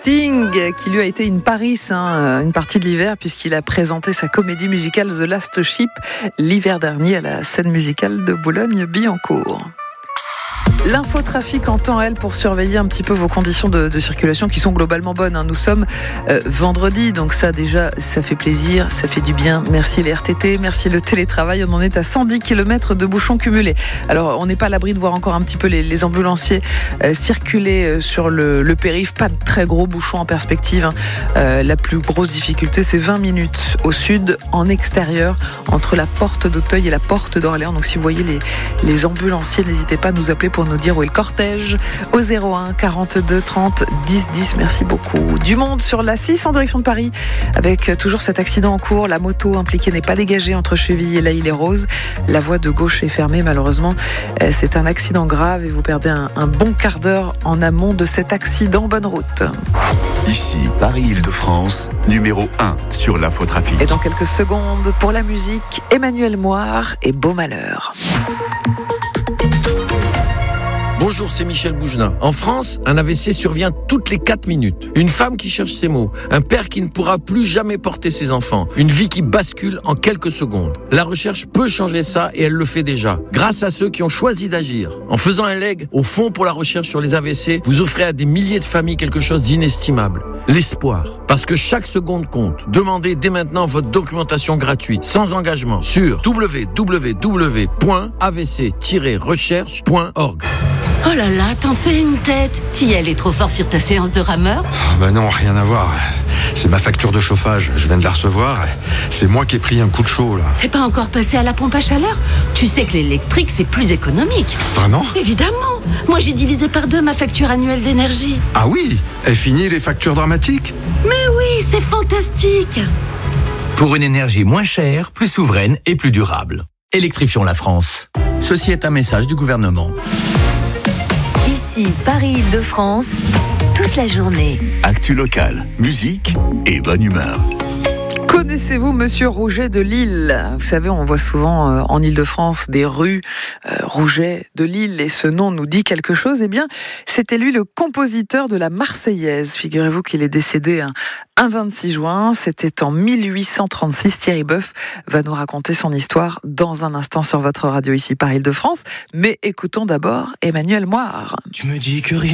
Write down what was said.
Sting, qui lui a été in Paris une partie de l'hiver, puisqu'il a présenté sa comédie musicale The Last Ship l'hiver dernier à la scène musicale de Boulogne-Billancourt. L'infotrafic en temps réel pour surveiller un petit peu vos conditions de circulation qui sont globalement bonnes. Nous sommes vendredi, donc ça déjà, ça fait plaisir, ça fait du bien. Merci les RTT, merci le télétravail. On en est à 110 km de bouchons cumulés. Alors, on n'est pas à l'abri de voir encore un petit peu les ambulanciers circuler sur le périph'. Pas de très gros bouchons en perspective. La plus grosse difficulté, c'est 20 minutes au sud, en extérieur, entre la porte d'Auteuil et la porte d'Orléans. Donc, si vous voyez les ambulanciers, n'hésitez pas à nous appeler pour nous dire où est le cortège au 01 42 30 10 10. Merci beaucoup. Du monde sur la 6 en direction de Paris avec toujours cet accident en cours. La moto impliquée n'est pas dégagée entre Chevilly et La Île-et-Rose. La voie de gauche est fermée malheureusement. C'est un accident grave et vous perdez un bon quart d'heure en amont de cet accident. Bonne route. Ici, Paris-Île-de-France, numéro 1 sur l'infotrafic. Et dans quelques secondes, pour la musique, Emmanuel Moire et Beau Malheur. Bonjour, c'est Michel Bougelin. En France, un AVC survient toutes les 4 minutes. Une femme qui cherche ses mots. Un père qui ne pourra plus jamais porter ses enfants. Une vie qui bascule en quelques secondes. La recherche peut changer ça et elle le fait déjà. Grâce à ceux qui ont choisi d'agir. En faisant un leg au Fonds pour la recherche sur les AVC, vous offrez à des milliers de familles quelque chose d'inestimable. L'espoir. Parce que chaque seconde compte. Demandez dès maintenant votre documentation gratuite, sans engagement, sur www.avc-recherche.org. Oh là là, t'en fais une tête. Tiel est trop fort sur ta séance de rameur. Non, rien à voir. C'est ma facture de chauffage, je viens de la recevoir. C'est moi qui ai pris un coup de chaud là. T'es pas encore passé à la pompe à chaleur? Tu sais que l'électrique c'est plus économique. Vraiment? Évidemment. Moi j'ai divisé par 2 ma facture annuelle d'énergie. Ah oui? Est fini les factures dramatiques? Mais oui, c'est fantastique. Pour une énergie moins chère, plus souveraine et plus durable. Électrifions la France. Ceci est un message du gouvernement. Ici, Paris-Île-de-France, toute la journée. Actu locale, musique et bonne humeur. Connaissez-vous Monsieur Rouget de Lille? Vous savez, on voit souvent en Île-de-France des rues Rouget de Lille et ce nom nous dit quelque chose. Eh bien, c'était lui le compositeur de la Marseillaise. Figurez-vous qu'il est décédé un 26 juin. C'était en 1836. Thierry Boeuf va nous raconter son histoire dans un instant sur votre radio ici par Île-de-France. Mais écoutons d'abord Emmanuel Moire. Tu me dis que rien